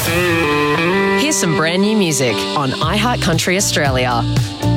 Here's some brand new music on iHeart Country Australia.